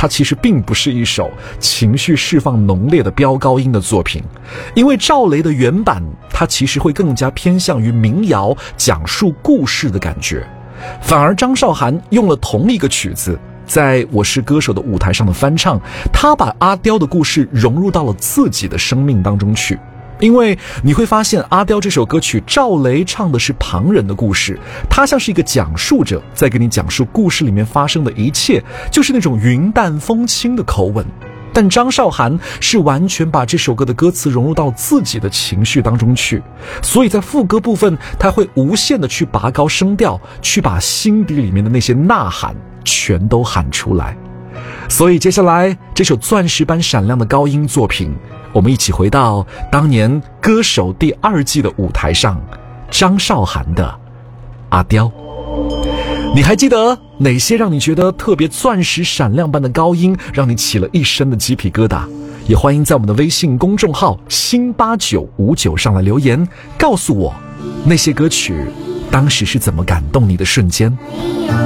它其实并不是一首情绪释放浓烈的飙高音的作品，因为赵雷的原版它其实会更加偏向于民谣讲述故事的感觉，反而张韶涵用了同一个曲子在我是歌手的舞台上的翻唱，他把阿刁的故事融入到了自己的生命当中去。因为你会发现阿刁这首歌曲赵雷唱的是旁人的故事，他像是一个讲述者在给你讲述故事里面发生的一切，就是那种云淡风轻的口吻。但张韶涵是完全把这首歌的歌词融入到自己的情绪当中去，所以在副歌部分他会无限的去拔高声调，去把心底里面的那些呐喊全都喊出来。所以接下来这首钻石般闪亮的高音作品，我们一起回到当年歌手第2季的舞台上，张韶涵的阿刁。你还记得哪些让你觉得特别钻石闪亮般的高音，让你起了一身的鸡皮疙瘩？也欢迎在我们的微信公众号新8959上来留言，告诉我那些歌曲当时是怎么感动你的瞬间。